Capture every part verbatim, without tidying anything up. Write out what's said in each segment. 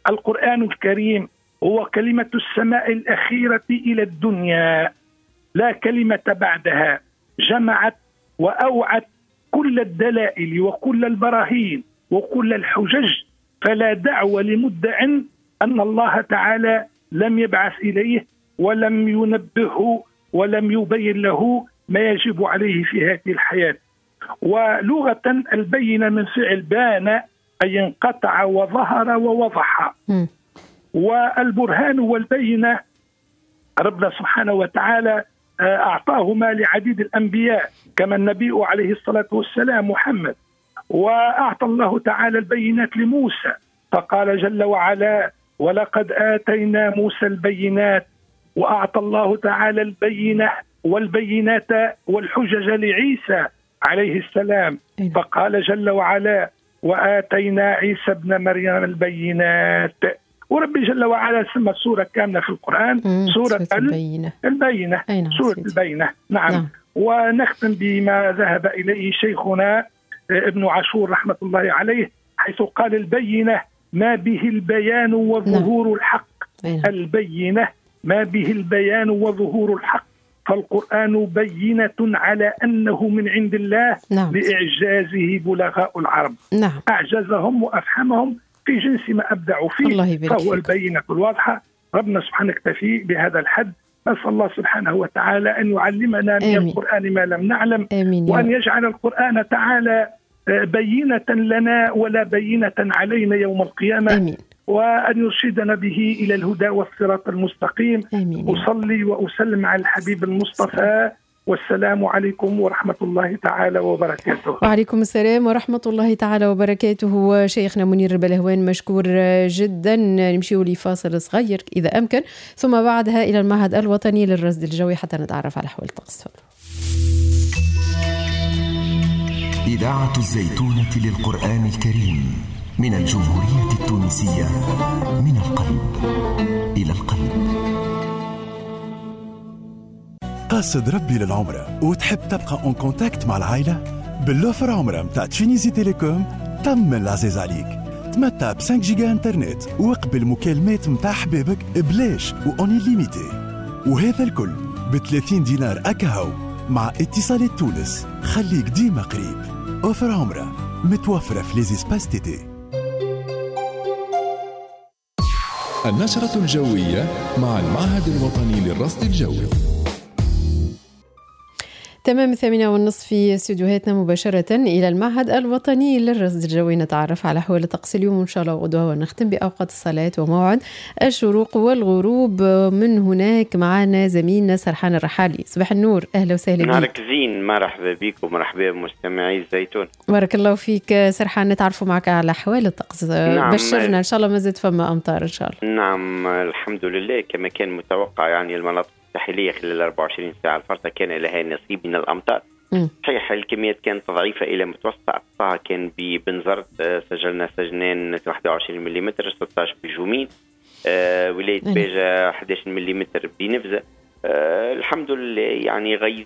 القرآن الكريم هو كلمة السماء الأخيرة إلى الدنيا، لا كلمة بعدها. جمعت وأوعت كل الدلائل وكل البراهين وكل الحجج، فلا دعوة لمدع أن الله تعالى لم يبعث إليه ولم ينبهه ولم يبين له ما يجب عليه في هذه الحياة. ولغة البينة من فعل بان، أي انقطع وظهر ووضح. م. والبرهان والبينة ربنا سبحانه وتعالى أعطاهما لعديد الأنبياء كما النبي عليه الصلاة والسلام محمد. وأعطى الله تعالى البينات لموسى فقال جل وعلا: ولقد آتينا موسى البينات. وأعطى الله تعالى البينة والبينات والحجج لعيسى عليه السلام فقال جل وعلا: وآتينا عيسى ابن مريم البينات. وربي جل وعلا سمى سورة كاملة في القرآن سورة البينة, البينة. سورة البينة. نعم. نعم. ونختم بما ذهب إليه شيخنا ابن عاشور رحمة الله عليه، حيث قال: البينة ما به البيان وظهور نعم. الحق. نعم. البينة ما به البيان وظهور الحق، فالقرآن بينة على أنه من عند الله. نعم. لإعجازه بلغاء العرب. نعم. أعجزهم وأفهمهم في جنس ما أبدعوا فيه، فهو البينة الواضحة. ربنا سبحانه يكتفي بهذا الحد. نسأل الله سبحانه وتعالى أن يعلمنا من آمين. القرآن ما لم نعلم. آمين. وأن يجعل القرآن تعالى بينة لنا ولا بينة علينا يوم القيامة. آمين. وأن يرشدنا به إلى الهدى والصراط المستقيم. آمين. أصلي وأسلم على الحبيب المصطفى، والسلام عليكم ورحمة الله تعالى وبركاته. وعليكم السلام ورحمة الله تعالى وبركاته. شيخنا منير البلهوان مشكور جدا. نمشي لفاصل صغير إذا أمكن، ثم بعدها إلى المعهد الوطني للرصد الجوي حتى نتعرف على أحوال الطقس. إذاعة الزيتونة للقرآن الكريم من الجمهورية التونسية، من القلب إلى القلب. قاصد ربي للعمرة وتحب تبقى اون كونتاكت مع العائلة؟ باللوفر عمرة متاع تشينيزي تيليكوم طمن العزيز عليك. تمتع ب خمسة جيجا انترنت وقبل مكالمات متاع حبابك بلاش وأوني ليميتي، وهذا الكل ب ثلاثين دينار أكاهو مع اتصالات تونس. خليك ديما قريب. اوفر عمرة متوفرة في ليزيسباس تيتي. النشرة الجوية مع المعهد الوطني للرصد الجوي. تمام الثامنة والنصف في استديوهاتنا مباشرة إلى المعهد الوطني للرصد الجوي، نتعرف على أحوال الطقس اليوم إن شاء الله وغدوة، ونختم بأوقات الصلاة وموعد الشروق والغروب. من هناك معنا زميلنا سرحان الرحالي. صباح النور، أهلا وسهلا بك. نهارك زين، مرحبا بك ومرحبا بمستمعي الزيتون. بارك الله فيك سرحان. نتعرفوا معك على أحوال الطقس. نعم. بشرنا إن شاء الله ما زاد فما أمطار إن شاء الله. نعم الحمد لله كما كان متوقع، يعني المناطق الساحلية خلال أربعة وعشرين ساعة الفرصة كان لها نصيب من الأمطار. صحيح الكميات كانت ضعيفة إلى متوسطة، أقصاها كان ببنزرت سجلنا سجنان واحد وعشرين ملم، ستة عشر بجومين، آه ولاية باجة أحد عشر ملم بنفذة. آه الحمد لله يعني غيث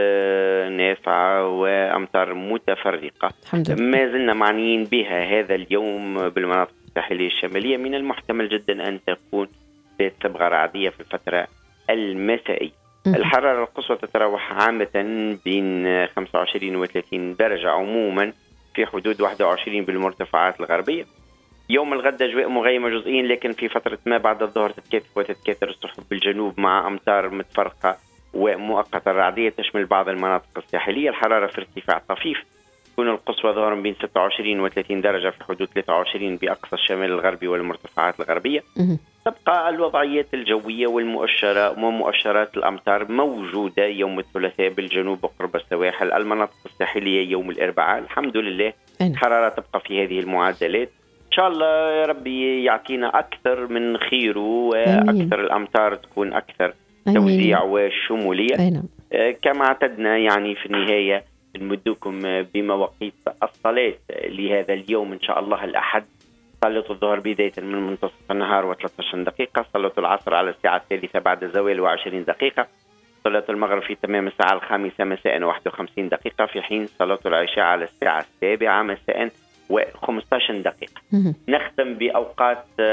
آه نافعة وأمطار متفرقة. ما زلنا معنيين بها هذا اليوم بالمناطق الساحلية الشمالية. من المحتمل جدا أن تكون ذات صبغة رعدية في الفترة المسائي. الحرارة القصوى تتراوح عامة بين خمسة وعشرين و ثلاثين درجة عموما، في حدود واحد وعشرين بالمرتفعات الغربية. يوم الغد أجواء مغيمة جزئيا، لكن في فترة ما بعد الظهر تتكاثف وتتكاثر السحب بالجنوب مع أمطار متفرقة ومؤقتة رعدية تشمل بعض المناطق الساحلية. الحرارة في ارتفاع طفيف، تكون القصوى ظهرا بين ستة وعشرين و ثلاثين درجة في حدود ثلاثة وعشرين بأقصى الشمال الغربي والمرتفعات الغربية. تبقى الوضعيات الجوية والمؤشرات ومؤشرات الأمطار موجودة يوم الثلاثاء بالجنوب وقرب السواحل. المناطق الساحلية يوم الأربعاء الحمد لله الحرارة تبقى في هذه المعدلات. إن شاء الله يا ربي يعطينا أكثر من خيره وأكثر الأمطار تكون أكثر توزيع وشمولية. كما اعتدنا يعني في النهاية نمدكم بمواقيت الصلاة لهذا اليوم إن شاء الله الأحد. صلاة الظهر بداية من منتصف النهار وثلاثة عشر دقيقة، صلاة العصر على الساعة الثالثة بعد الزوال وعشرين دقيقة، صلاة المغرب في تمام الساعة الخامسة مساء واحد وخمسين دقيقة، في حين صلاة العشاء على الساعة السابعة مساء وخمسة عشر دقيقة. نختم بأوقات